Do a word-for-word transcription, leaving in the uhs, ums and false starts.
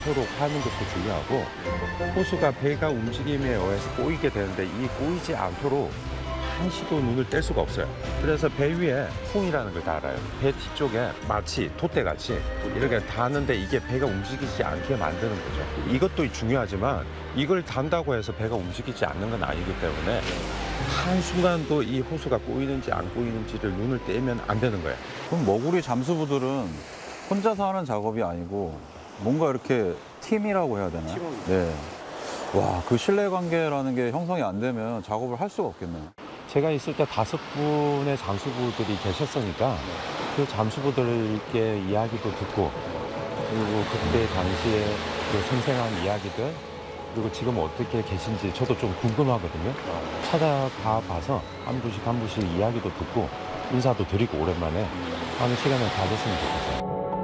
서로 하는 것도 중요하고 호수가 배가 움직임에 의해서 꼬이게 되는데 이 꼬이지 않도록 한시도 눈을 뗄 수가 없어요. 그래서 배 위에 풍이라는 걸 달아요. 배 뒤쪽에 마치 돛대같이 이렇게 다는데 이게 배가 움직이지 않게 만드는 거죠. 이것도 중요하지만 이걸 단다고 해서 배가 움직이지 않는 건 아니기 때문에 한순간도 이 호수가 꼬이는지 안 꼬이는지를 눈을 떼면 안 되는 거예요. 그럼 머구리 잠수부들은 혼자서 하는 작업이 아니고 뭔가 이렇게 팀이라고 해야 되나? 네. 와, 그 신뢰관계라는 게 형성이 안 되면 작업을 할 수가 없겠네요. 제가 있을 때 다섯 분의 잠수부들이 계셨으니까 그 잠수부들께 이야기도 듣고 그리고 그때 당시에 그 생생한 이야기들 그리고 지금 어떻게 계신지 저도 좀 궁금하거든요. 찾아가 봐서 한 분씩 한 분씩 이야기도 듣고 인사도 드리고 오랜만에 하는 시간을 가졌으면 좋겠어요.